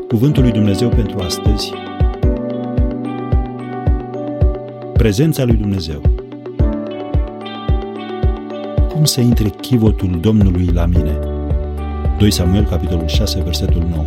Cuvântul lui Dumnezeu pentru astăzi. Prezența lui Dumnezeu. Cum să intre chivotul Domnului la mine? 2 Samuel, capitolul 6, versetul 9.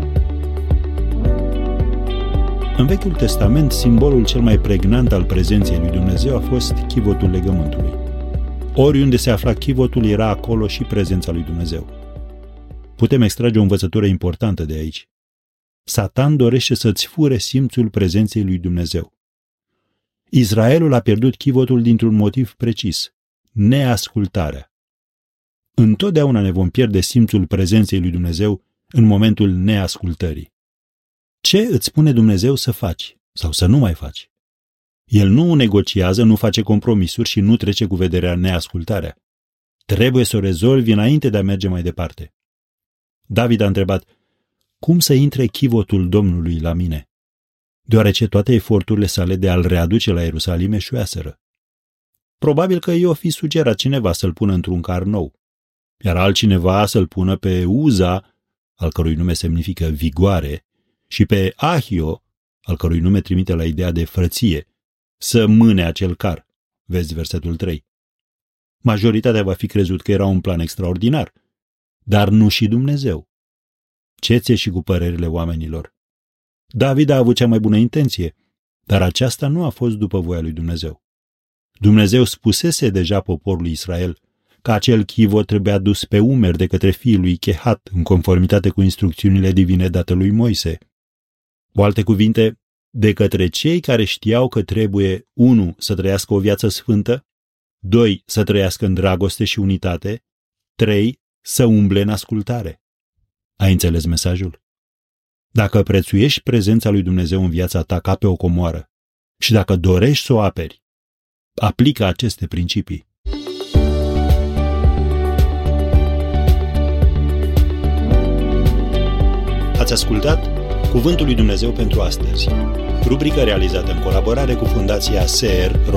În Vechiul Testament, simbolul cel mai pregnant al prezenței lui Dumnezeu a fost chivotul legământului. Oriunde se afla chivotul, era acolo și prezența lui Dumnezeu. Putem extrage o învățătură importantă de aici. Satan dorește să-ți fure simțul prezenței lui Dumnezeu. Israelul a pierdut chivotul dintr-un motiv precis: neascultarea. Întotdeauna ne vom pierde simțul prezenței lui Dumnezeu în momentul neascultării. Ce îți spune Dumnezeu să faci sau să nu mai faci? El nu negociază, nu face compromisuri și nu trece cu vederea neascultarea. Trebuie să o rezolvi înainte de a merge mai departe. David a întrebat: cum să intre chivotul Domnului la mine? Deoarece toate eforturile sale de a-l readuce la Ierusalim eșuaseră. Probabil că i-o fi sugerat cineva să-l pună într-un car nou, iar altcineva să-l pună pe Uza, al cărui nume semnifică vigoare, și pe Ahio, al cărui nume trimite la ideea de frăție, să mâne acel car. Vezi versetul 3. Majoritatea va fi crezut că era un plan extraordinar, dar nu și Dumnezeu. Ce-ți și cu părerile oamenilor? David a avut cea mai bună intenție, dar aceasta nu a fost după voia lui Dumnezeu. Dumnezeu spusese deja poporului Israel că acel chivot trebuia dus pe umeri de către fiul lui Chehat, în conformitate cu instrucțiunile divine date lui Moise. Cu alte cuvinte, de către cei care știau că trebuie 1. Să trăiască o viață sfântă, 2. Să trăiască în dragoste și unitate, 3. Să umble în ascultare. Ai înțeles mesajul? Dacă prețuiești prezența lui Dumnezeu în viața ta ca pe o comoară și dacă dorești să o aperi, aplică aceste principii. Ați ascultat Cuvântul lui Dumnezeu pentru astăzi, rubrică realizată în colaborare cu Fundația SER